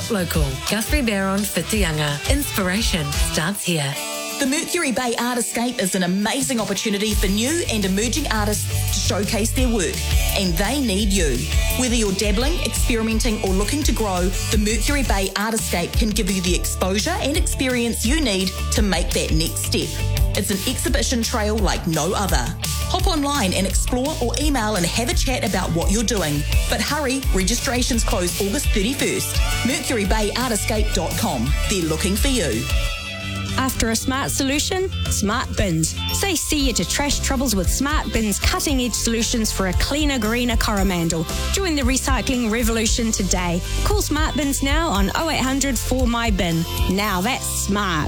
Shop local. Guthrie Barron, Whitianga. Inspiration starts here. The Mercury Bay Artscape is an amazing opportunity for new and emerging artists to showcase their work, and they need you. Whether you're dabbling, experimenting, or looking to grow, the Mercury Bay Artscape can give you the exposure and experience you need to make that next step. It's an exhibition trail like no other. Hop online and explore, or email and have a chat about what you're doing. But hurry, registrations close August 31st. MercuryBayArtscape.com. They're looking for you. After a smart solution, Smart Bins. Say see you to trash troubles with Smart Bins' cutting-edge solutions for a cleaner, greener Coromandel. Join the recycling revolution today. Call Smart Bins now on 0800 4MyBin. Now that's smart.